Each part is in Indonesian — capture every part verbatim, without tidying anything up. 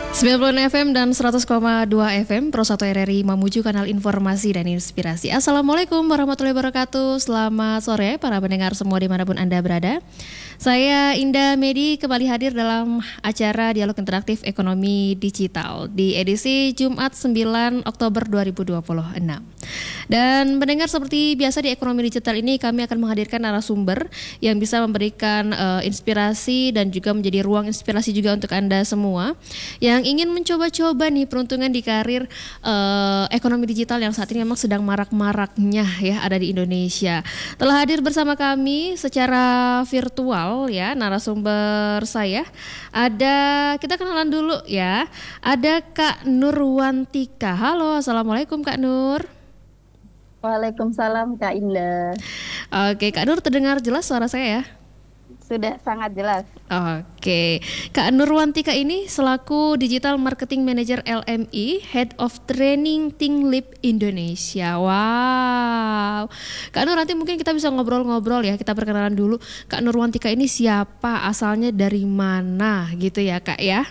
sembilan puluh enam F M dan seratus koma dua F M Pro satu R R I Mamuju, kanal informasi dan inspirasi. Assalamualaikum warahmatullahi wabarakatuh. Selamat sore para pendengar semua dimanapun Anda berada. Saya Indah Medi kembali hadir dalam acara Dialog Interaktif Ekonomi Digital di edisi Jumat sembilan Oktober dua ribu dua puluh enam. Dan pendengar, seperti biasa di Ekonomi Digital ini kami akan menghadirkan narasumber yang bisa memberikan uh, inspirasi dan juga menjadi ruang inspirasi juga untuk Anda semua yang ingin mencoba-coba nih peruntungan di karir uh, ekonomi digital yang saat ini memang sedang marak-maraknya ya ada di Indonesia. Telah hadir bersama kami secara virtual ya narasumber saya. Ada, kita kenalan dulu ya. Ada Kak Nurwantika. Halo, assalamualaikum Kak Nur. Waalaikumsalam Kak Indah. Oke, Kak Nur, terdengar jelas suara saya ya? Sudah sangat jelas. Oke, Kak Nurwantika ini selaku Digital Marketing Manager L M I, Head of Training ThinkLeap Indonesia. Wow, Kak Nur, nanti mungkin kita bisa ngobrol-ngobrol ya. Kita perkenalan dulu. Kak Nurwantika ini siapa, asalnya dari mana gitu ya Kak ya?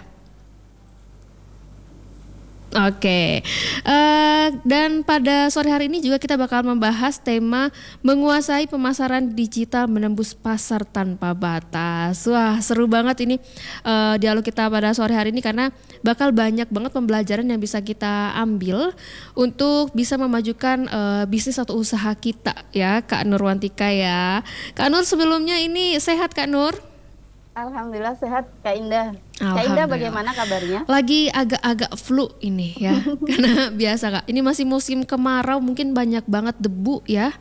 Oke, uh, dan pada sore hari ini juga kita bakal membahas tema menguasai pemasaran digital menembus pasar tanpa batas. Wah, seru banget ini uh, dialog kita pada sore hari ini karena bakal banyak banget pembelajaran yang bisa kita ambil untuk bisa memajukan uh, bisnis atau usaha kita ya, Kak Nurwantika ya. Kak Nur, sebelumnya ini sehat Kak Nur? Alhamdulillah sehat Kak Indah. Kak Indah bagaimana kabarnya? Lagi agak-agak flu ini ya. Karena biasa Kak, ini masih musim kemarau, mungkin banyak banget debu ya.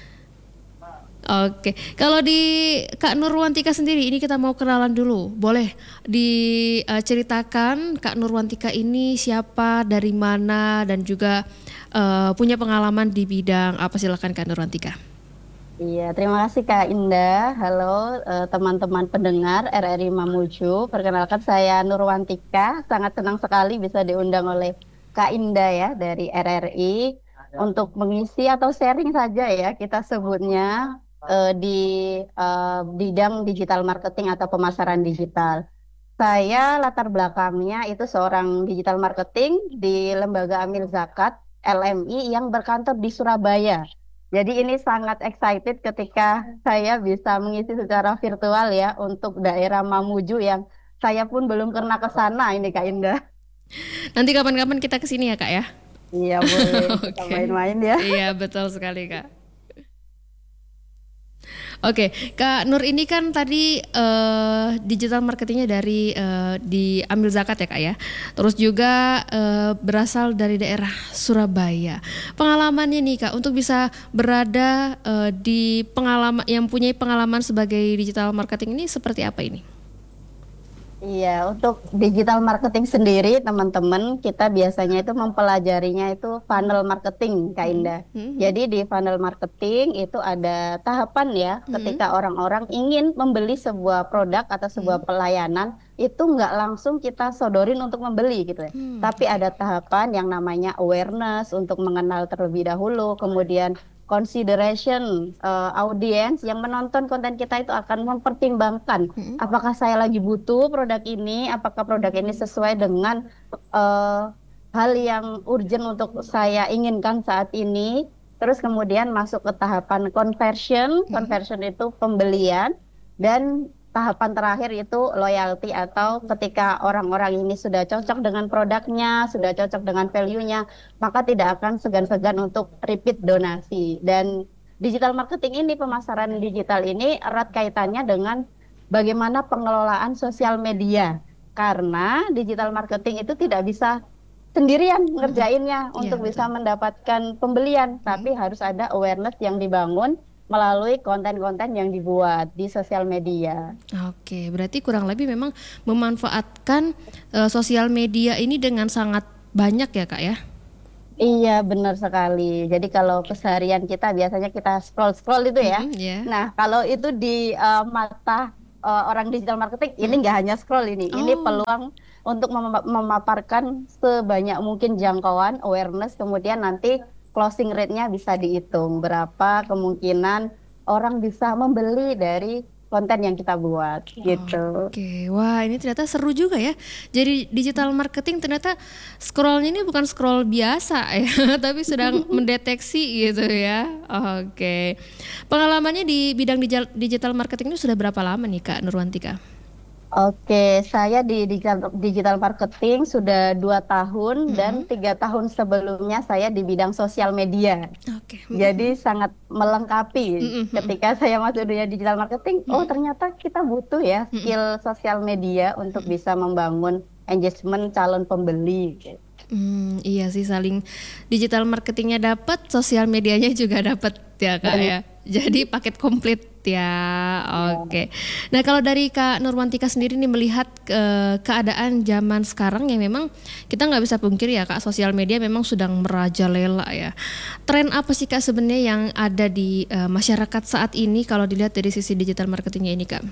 Oke, kalau di Kak Nurwantika sendiri ini kita mau kenalan dulu. Boleh diceritakan Kak Nurwantika ini siapa, dari mana, dan juga uh, punya pengalaman di bidang apa? Silakan Kak Nurwantika. Iya, terima kasih Kak Indah. Halo uh, teman-teman pendengar R R I Mamuju. Perkenalkan, saya Nurwantika. Sangat senang sekali bisa diundang oleh Kak Indah ya dari R R I untuk mengisi atau sharing saja ya kita sebutnya uh, di uh, bidang digital marketing atau pemasaran digital. Saya latar belakangnya itu seorang digital marketing di Lembaga Amil Zakat L M I yang berkantor di Surabaya. Jadi ini sangat excited ketika saya bisa mengisi secara virtual ya untuk daerah Mamuju yang saya pun belum pernah ke sana ini Kak Indah. Nanti kapan-kapan kita ke sini ya Kak ya? Iya boleh, kita okay. main-main ya. Iya betul sekali Kak. Oke, Kak Nur ini kan tadi uh, digital marketingnya dari uh, di Amil Zakat ya Kak ya. Terus juga uh, berasal dari daerah Surabaya. Pengalamannya nih Kak untuk bisa berada uh, di pengalaman yang punya pengalaman sebagai digital marketing ini seperti apa ini? Iya, untuk digital marketing sendiri teman-teman kita biasanya itu mempelajarinya itu funnel marketing Kak Indah. Mm-hmm. Jadi di funnel marketing itu ada tahapan ya, mm-hmm. ketika orang-orang ingin membeli sebuah produk atau sebuah mm-hmm. pelayanan itu nggak langsung kita sodorin untuk membeli gitu ya. Mm-hmm. Tapi ada tahapan yang namanya awareness untuk mengenal terlebih dahulu, kemudian consideration uh, audience yang menonton konten kita itu akan mempertimbangkan hmm. apakah saya lagi butuh produk ini, apakah produk ini sesuai dengan uh, hal yang urgent untuk saya inginkan saat ini. Terus kemudian masuk ke tahapan conversion, hmm. conversion itu pembelian, dan tahapan terakhir itu loyalty atau ketika orang-orang ini sudah cocok dengan produknya, sudah cocok dengan value-nya, maka tidak akan segan-segan untuk repeat donasi. Dan digital marketing ini, pemasaran digital ini erat kaitannya dengan bagaimana pengelolaan sosial media. Karena digital marketing itu tidak bisa sendirian ngerjainnya hmm. untuk yeah, bisa betul. mendapatkan pembelian, hmm. tapi harus ada awareness yang dibangun melalui konten-konten yang dibuat di sosial media. Oke, berarti kurang lebih memang memanfaatkan uh, sosial media ini dengan sangat banyak ya Kak ya? Iya benar sekali. Jadi kalau keseharian kita biasanya kita scroll-scroll itu ya. Mm-hmm, yeah. Nah kalau itu di uh, mata uh, orang digital marketing mm-hmm. ini nggak hanya scroll ini, oh. ini peluang untuk mem- memaparkan sebanyak mungkin jangkauan, awareness, kemudian nanti closing rate-nya bisa dihitung berapa kemungkinan orang bisa membeli dari konten yang kita buat gitu. Oke, wah ini ternyata seru juga ya. Jadi digital marketing ternyata scrollnya ini bukan scroll biasa ya, tapi sedang mendeteksi gitu ya. Oke, pengalamannya di bidang digital, digital marketing ini sudah berapa lama nih Kak Nurwantika? Oke, saya di digital, digital marketing sudah dua tahun Mm-hmm. dan tiga tahun sebelumnya saya di bidang sosial media. Oke. Jadi sangat melengkapi. Mm-hmm. Ketika saya masuk dunia digital marketing, Mm-hmm. oh ternyata kita butuh ya skill sosial media untuk bisa membangun engagement calon pembeli. Hmm, iya sih, saling digital marketingnya dapat, sosial medianya juga dapat ya Kak ya. Jadi paket komplit ya. Oke. Nah kalau dari Kak Nurwantika sendiri nih melihat ke keadaan zaman sekarang yang memang kita nggak bisa pungkiri ya Kak, sosial media memang sedang merajalela ya. Tren apa sih Kak sebenarnya yang ada di uh, masyarakat saat ini kalau dilihat dari sisi digital marketingnya ini Kak?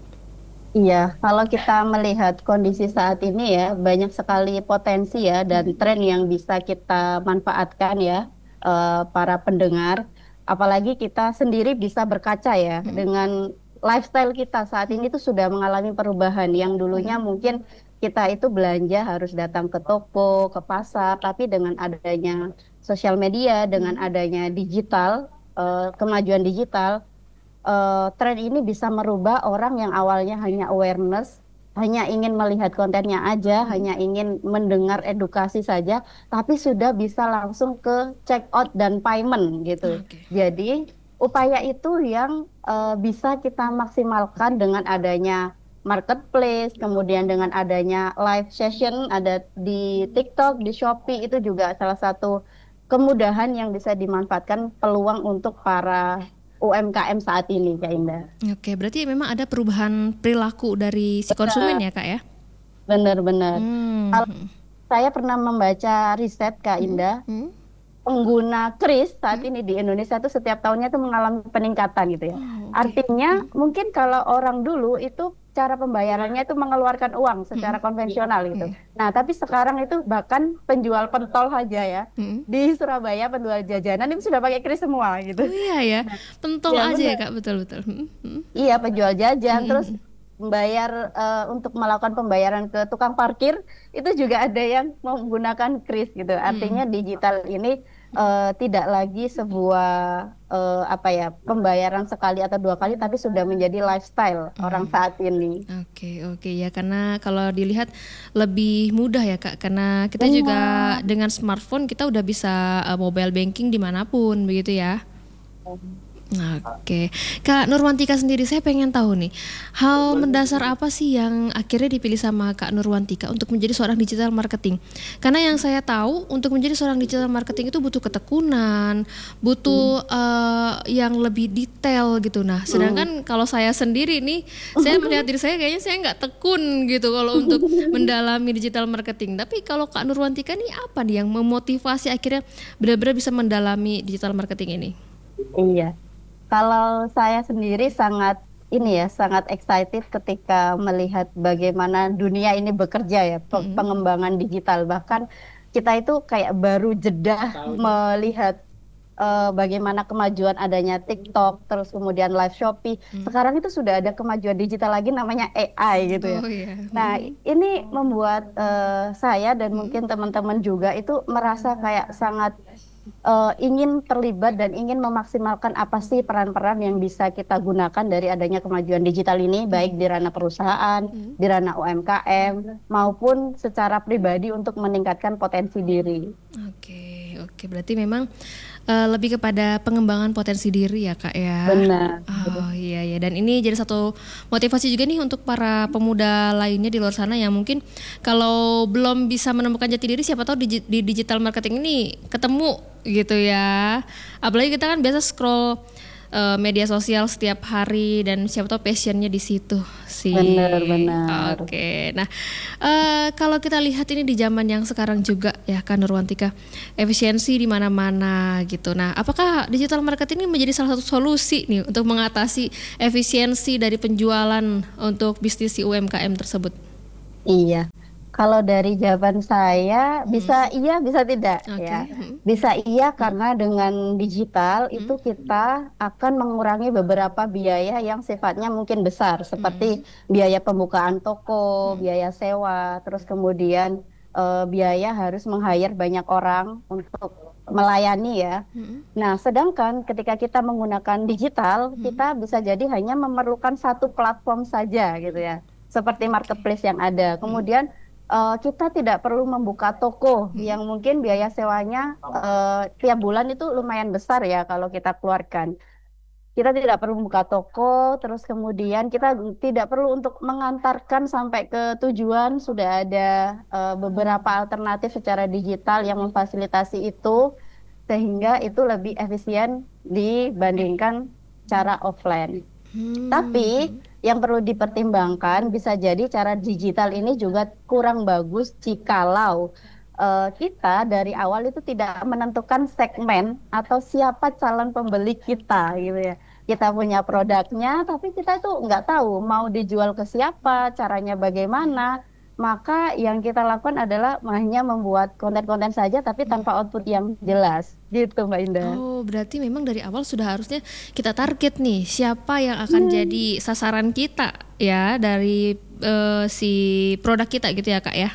Iya, kalau kita melihat kondisi saat ini ya, banyak sekali potensi ya dan tren yang bisa kita manfaatkan ya, eh, para pendengar. Apalagi kita sendiri bisa berkaca ya dengan lifestyle kita saat ini tuh sudah mengalami perubahan yang dulunya mungkin kita itu belanja harus datang ke toko, ke pasar, tapi dengan adanya sosial media, dengan adanya digital, eh, kemajuan digital. Uh, tren ini bisa merubah orang yang awalnya hanya awareness, hanya ingin melihat kontennya aja, hmm. hanya ingin mendengar edukasi saja, tapi sudah bisa langsung ke check out dan payment gitu. Okay. Jadi upaya itu yang uh, bisa kita maksimalkan dengan adanya marketplace, kemudian dengan adanya live session ada di TikTok, di Shopee, itu juga salah satu kemudahan yang bisa dimanfaatkan peluang untuk para U M K M saat ini Kak Indah. Oke, berarti memang ada perubahan perilaku dari si konsumen ya Kak ya? Benar-benar. Hmm. Kalau saya pernah membaca riset Kak Indah, hmm. pengguna kris saat hmm. ini di Indonesia itu setiap tahunnya itu mengalami peningkatan gitu ya. Oh, okay. Artinya hmm. mungkin kalau orang dulu itu cara pembayarannya itu mengeluarkan uang secara hmm. konvensional gitu. Hmm. Nah, tapi sekarang itu bahkan penjual pentol aja ya. Hmm. Di Surabaya penjual jajanan itu sudah pakai kris semua gitu. Oh iya ya. Pentol ya, aja bener. Ya Kak, betul-betul. Hmm. Iya, penjual jajan hmm. terus membayar uh, untuk melakukan pembayaran ke tukang parkir itu juga ada yang menggunakan kris gitu. Artinya hmm. digital ini uh, tidak lagi sebuah uh, apa ya pembayaran sekali atau dua kali, tapi sudah menjadi lifestyle hmm. orang saat ini. Oke okay, oke okay. Ya karena kalau dilihat lebih mudah ya Kak, karena kita Benar. juga dengan smartphone kita udah bisa uh, mobile banking dimanapun begitu ya. Hmm. Oke, Kak Nurwantika sendiri saya pengen tahu nih, hal mendasar apa sih yang akhirnya dipilih sama Kak Nurwantika untuk menjadi seorang digital marketing? Karena yang saya tahu untuk menjadi seorang digital marketing itu butuh ketekunan, butuh hmm. uh, yang lebih detail gitu. Nah, sedangkan hmm. kalau saya sendiri nih, saya melihat diri saya kayaknya saya nggak tekun gitu kalau untuk mendalami digital marketing. Tapi kalau Kak Nurwantika nih apa nih yang memotivasi akhirnya benar-benar bisa mendalami digital marketing ini? Iya. Kalau saya sendiri sangat ini ya, sangat excited ketika melihat bagaimana dunia ini bekerja ya, mm-hmm. pengembangan digital. Bahkan kita itu kayak baru jeda melihat uh, bagaimana kemajuan adanya TikTok, terus kemudian live Shopee. Mm-hmm. Sekarang itu sudah ada kemajuan digital lagi namanya A I gitu ya. Oh, yeah. Nah, mm-hmm. ini membuat uh, saya dan mm-hmm. mungkin teman-teman juga itu merasa kayak sangat Uh, ingin terlibat dan ingin memaksimalkan apa sih peran-peran yang bisa kita gunakan dari adanya kemajuan digital ini, hmm. baik di ranah perusahaan, hmm. di ranah U M K M, maupun secara pribadi untuk meningkatkan potensi diri. Oke, oke, berarti memang uh, lebih kepada pengembangan potensi diri ya Kak ya. Benar. Oh iya ya, dan ini jadi satu motivasi juga nih untuk para pemuda lainnya di luar sana yang mungkin kalau belum bisa menemukan jati diri, siapa tahu di, di digital marketing ini ketemu gitu ya. Apalagi kita kan biasa scroll uh, media sosial setiap hari dan siapa tahu passionnya di situ sih. Benar-benar. Oke. Nah, uh, kalau kita lihat ini di zaman yang sekarang juga ya Kak Nurwantika, efisiensi di mana-mana gitu. Nah, apakah digital marketing ini menjadi salah satu solusi nih untuk mengatasi efisiensi dari penjualan untuk bisnis si U M K M tersebut? Iya. Kalau dari jawaban saya, Hmm. bisa iya, bisa tidak, Oke. ya. Hmm. Bisa iya karena dengan digital Hmm. itu kita akan mengurangi beberapa biaya yang sifatnya mungkin besar, Hmm. seperti biaya pembukaan toko, Hmm. biaya sewa, terus kemudian eh, biaya harus meng-hire banyak orang untuk melayani ya. Hmm. Nah, sedangkan ketika kita menggunakan digital, Hmm. kita bisa jadi hanya memerlukan satu platform saja gitu ya, seperti Oke. marketplace yang ada. Hmm. Kemudian eh, kita tidak perlu membuka toko Hmm. yang mungkin biaya sewanya eh, tiap bulan itu lumayan besar ya kalau kita keluarkan. Kita tidak perlu membuka toko, terus kemudian kita tidak perlu untuk mengantarkan sampai ke tujuan. Sudah ada eh, beberapa alternatif secara digital yang memfasilitasi itu, sehingga itu lebih efisien dibandingkan cara offline. Tapi Hmm. yang perlu dipertimbangkan bisa jadi cara digital ini juga kurang bagus jikalau eh, kita dari awal itu tidak menentukan segmen atau siapa calon pembeli kita gitu ya. Kita punya produknya, tapi kita itu nggak tahu mau dijual ke siapa, caranya bagaimana. Maka yang kita lakukan adalah hanya membuat konten-konten saja, tapi tanpa output yang jelas. Gitu, Mbak Indah. Oh, berarti memang dari awal sudah harusnya kita target nih siapa yang akan Hmm. jadi sasaran kita ya dari eh, si produk kita gitu ya Kak ya.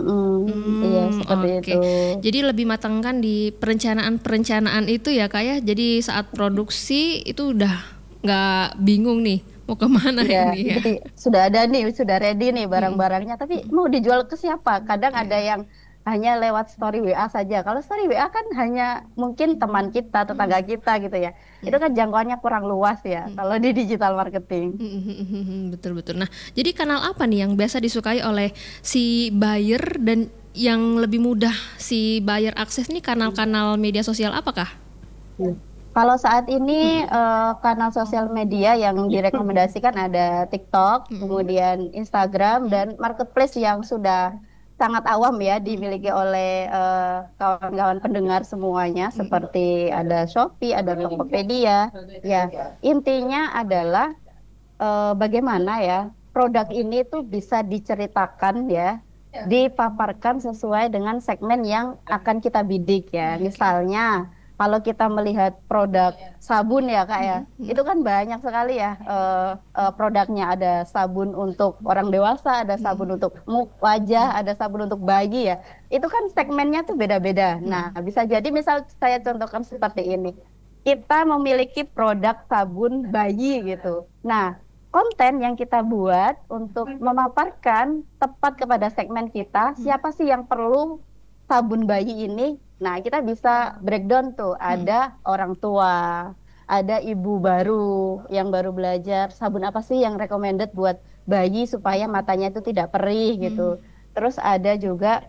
Mm-mm. Iya, Hmm, seperti itu. oke. Jadi lebih matangkan di perencanaan-perencanaan itu ya Kak ya. Jadi saat produksi itu udah nggak bingung nih mau kemana Iya, ini ya. jadi sudah ada nih, sudah ready nih Mm-mm. barang-barangnya. Tapi mau dijual ke siapa? Kadang ada Ya. yang hanya lewat story W A saja. Kalau story W A kan hanya mungkin teman kita, tetangga Mm-mm. kita gitu ya. Itu Mm-mm. kan jangkauannya kurang luas ya kalau di digital marketing. Mm-mm. Betul betul. Nah, jadi kanal apa nih yang biasa disukai oleh si buyer dan yang lebih mudah si buyer akses nih kanal-kanal media sosial apakah? Hmm. Kalau saat ini Mm-mm. eh, kanal sosial media yang direkomendasikan ada TikTok, Mm-mm. kemudian Instagram Mm-mm. dan marketplace yang sudah sangat awam ya dimiliki oleh eh, kawan-kawan pendengar semuanya Mm-mm. seperti ada Shopee, ada Tokopedia. Ya, intinya adalah eh, bagaimana ya produk ini tuh bisa diceritakan ya, dipaparkan sesuai dengan segmen yang akan kita bidik ya. Oke. Misalnya kalau kita melihat produk sabun ya Kak ya, Mm-mm. Mm-mm. itu kan banyak sekali ya eh, eh, produknya. Ada sabun untuk orang dewasa, ada Mm-mm. sabun untuk mu- wajah, ada sabun untuk bayi ya. Itu kan segmennya tuh beda-beda. Nah, Mm-mm. bisa jadi misal saya contohkan seperti ini. Kita memiliki produk sabun bayi gitu. Nah, konten yang kita buat untuk memaparkan tepat kepada segmen kita, siapa sih yang perlu sabun bayi ini? Nah, kita bisa breakdown tuh, Mm-mm. ada orang tua, ada ibu baru yang baru belajar, sabun apa sih yang recommended buat bayi supaya matanya itu tidak perih Mm-mm. gitu. Terus ada juga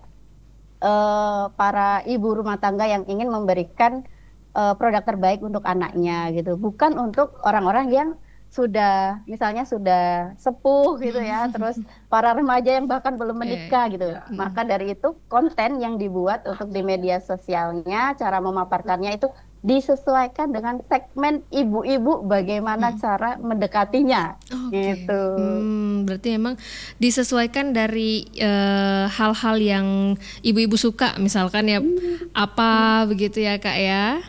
eh, para ibu rumah tangga yang ingin memberikan eh, produk terbaik untuk anaknya gitu, bukan untuk orang-orang yang sudah misalnya sudah sepuh gitu ya, terus Mm-mm. para remaja yang bahkan belum Eh, menikah gitu. mm-mm. Maka dari itu konten yang dibuat untuk di media sosialnya, cara memaparkannya itu disesuaikan dengan segmen ibu-ibu, bagaimana Mm-mm. cara mendekatinya Oke, gitu. hmm, berarti emang disesuaikan dari eh, hal-hal yang ibu-ibu suka, misalkan ya apa begitu ya Kak ya.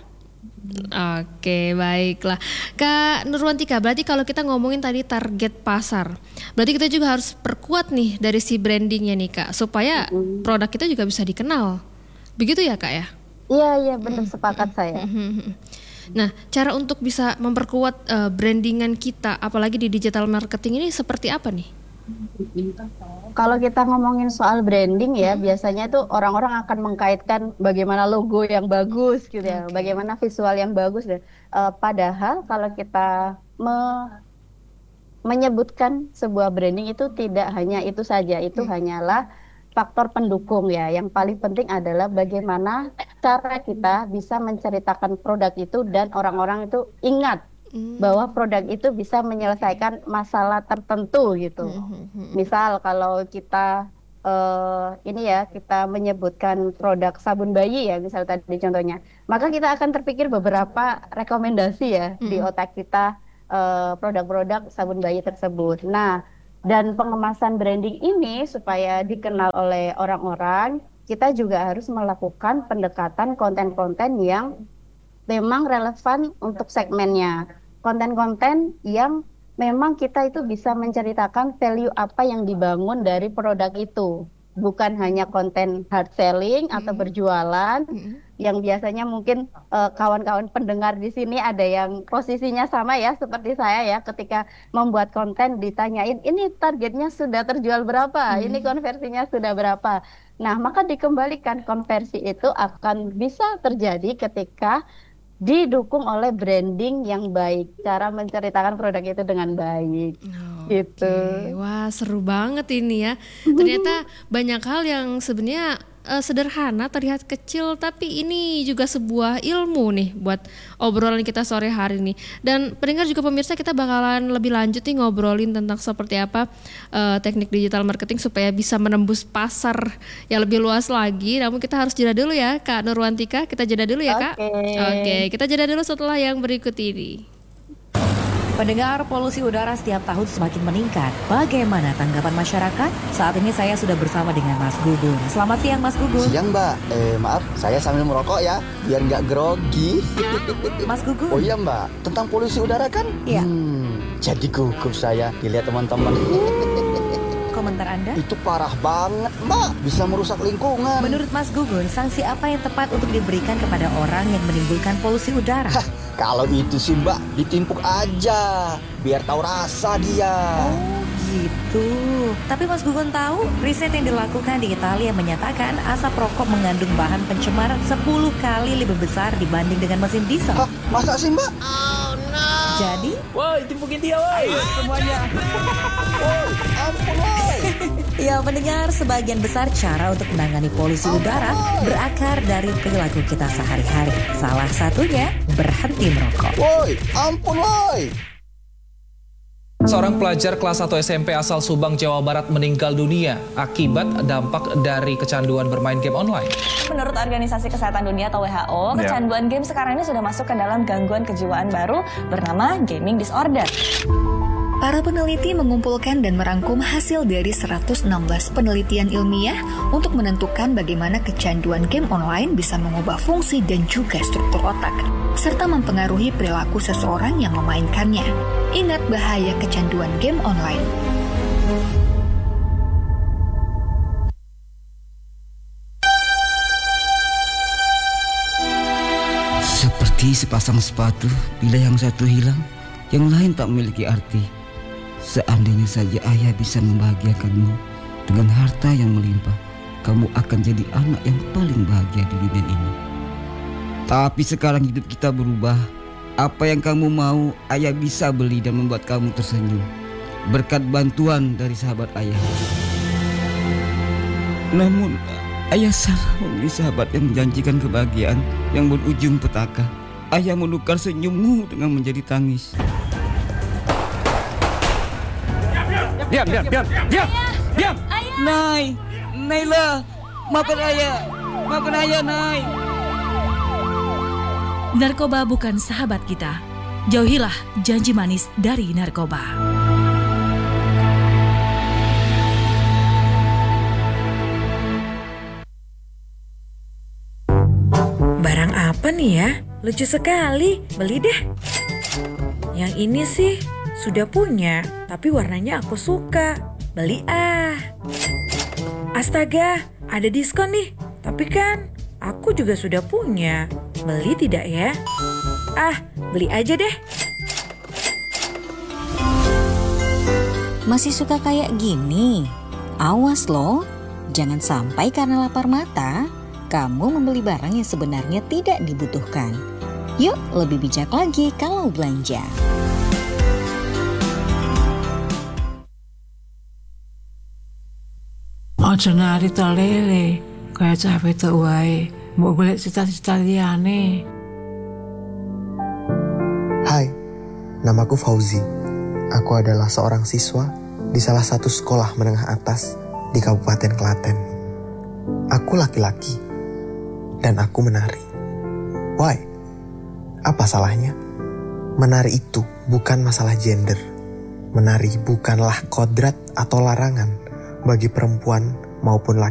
Oke, baiklah. Kak Nurwantika, berarti kalau kita ngomongin tadi target pasar, berarti kita juga harus perkuat nih dari si brandingnya nih Kak, supaya Mm. produk kita juga bisa dikenal. Begitu ya Kak ya? Iya, iya, benar, sepakat saya. Nah, cara untuk bisa memperkuat eh, brandingan kita, apalagi di digital marketing ini seperti apa nih? Kalau kita ngomongin soal branding ya, Mm-mm. biasanya tuh orang-orang akan mengkaitkan bagaimana logo yang bagus gitu ya, Oke. bagaimana visual yang bagus deh. Eh, padahal kalau kita me- menyebutkan sebuah branding itu tidak hanya itu saja, itu Mm. hanyalah faktor pendukung ya. Yang paling penting adalah bagaimana cara kita bisa menceritakan produk itu dan orang-orang itu ingat Mm. bahwa produk itu bisa Oke. menyelesaikan masalah tertentu gitu. Mm-mm. Misal kalau kita eh, ini ya kita menyebutkan produk sabun bayi ya, misal tadi contohnya, maka kita akan terpikir beberapa rekomendasi ya di Mm-mm. otak kita eh, produk-produk sabun bayi tersebut. Nah, Dan pengemasan branding ini supaya dikenal oleh orang-orang, kita juga harus melakukan pendekatan konten-konten yang memang relevan untuk segmennya. Konten-konten yang memang kita itu bisa menceritakan value apa yang dibangun dari produk itu. Bukan hanya konten hard selling atau Mm-mm. berjualan, Mm-mm. yang biasanya mungkin eh, kawan-kawan pendengar di sini ada yang posisinya sama ya, seperti saya ya, ketika membuat konten ditanyain, ini targetnya sudah terjual berapa, ini Mm. konversinya sudah berapa. Nah, maka dikembalikan konversi itu akan bisa terjadi ketika didukung oleh branding yang baik, cara menceritakan produk itu dengan baik, gitu. Oke, wah seru banget ini ya. Ternyata banyak hal yang sebenarnya eh, sederhana, terlihat kecil, tapi ini juga sebuah ilmu nih buat obrolan kita sore hari ini. Dan pendengar juga pemirsa, kita bakalan lebih lanjut nih ngobrolin tentang seperti apa eh, teknik digital marketing supaya bisa menembus pasar yang lebih luas lagi. Namun kita harus jeda dulu ya Kak Nurwantika, kita jeda dulu ya Kak. Oke. Oke, kita jeda dulu setelah yang berikut ini. Pendengar, polusi udara setiap tahun semakin meningkat. Bagaimana tanggapan masyarakat? Saat ini saya sudah bersama dengan Mas Gugun. Selamat siang Mas Gugun. Siang Mbak, eh maaf saya sambil merokok ya, biar nggak grogi. Mas Gugun. Oh iya Mbak, tentang polusi udara kan? Iya. Hmm, jadi gugup saya dilihat teman-teman. Komentar Anda? Itu parah banget Mbak, bisa merusak lingkungan. Menurut Mas Gugun, sanksi apa yang tepat untuk diberikan kepada orang yang menimbulkan polusi udara? Hah, kalau itu sih Mbak, ditimpuk aja, biar tahu rasa dia. Oh gitu. Tapi Mas Gugun tahu, riset yang dilakukan di Italia menyatakan asap rokok mengandung bahan pencemar sepuluh kali lebih besar dibanding dengan mesin diesel. Hah, masa sih Mbak? Jadi, Woi, timpukin dia woi. Semuanya. Woi, ampun woi. ya pendengar, sebagian besar cara untuk menangani polusi udara berakar dari perilaku kita sehari-hari. Salah satunya, berhenti merokok. Woi, ampun woi. Seorang pelajar kelas satu S M P asal Subang, Jawa Barat meninggal dunia akibat dampak dari kecanduan bermain game online. Menurut Organisasi Kesehatan Dunia atau W H O, kecanduan game sekarang ini sudah masuk ke dalam gangguan kejiwaan baru bernama gaming disorder. Para peneliti mengumpulkan dan merangkum hasil dari seratus enam belas penelitian ilmiah untuk menentukan bagaimana kecanduan game online bisa mengubah fungsi dan juga struktur otak, serta mempengaruhi perilaku seseorang yang memainkannya. Ingat bahaya kecanduan game online. Seperti sepasang sepatu, bila yang satu hilang, yang lain tak memiliki arti. Seandainya saja ayah bisa membahagiakanmu dengan harta yang melimpah, kamu akan jadi anak yang paling bahagia di dunia ini. Tapi sekarang hidup kita berubah. Apa yang kamu mau, ayah bisa beli dan membuat kamu tersenyum berkat bantuan dari sahabat ayah. Namun, ayah salah memilih sahabat yang menjanjikan kebahagiaan yang berujung petaka. Ayah menukar senyummu dengan menjadi tangis. Diam, diam, diam, diam, diam. Nay, Naila, maafkan ayah, maafkan ayah, Nay. Narkoba bukan sahabat kita. Jauhilah janji manis dari narkoba. Barang apa nih ya? Lucu sekali, beli deh. Yang ini sih sudah punya, tapi warnanya aku suka. Beli ah. Astaga, ada diskon nih. Tapi kan aku juga sudah punya. Beli tidak ya? Ah, beli aja deh. Masih suka kayak gini? Awas loh, jangan sampai karena lapar mata, kamu membeli barang yang sebenarnya tidak dibutuhkan. Yuk, lebih bijak lagi kalau belanja. Ojo nari to lele, kayak capek to wae. Mau golek cita-cita liyane. Hai, namaku Fauzi. Aku adalah seorang siswa di salah satu sekolah menengah atas di Kabupaten Klaten. Aku laki-laki dan aku menari. Why? Apa salahnya? Menari itu bukan masalah gender. Menari bukanlah kodrat atau larangan bagi perempuan maupun laki-laki.